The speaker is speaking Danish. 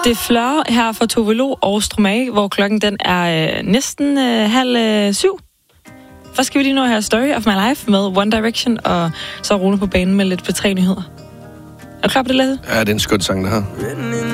Det flør her fra Tove Lo og Stromae, hvor klokken den er næsten 6:30. Først skal vi lige nå her Story of My Life med One Direction, og så Rune på banen med lidt P3-nyheder. Er du klar på det, Lasse? Ja, det er en skøn sang, det her.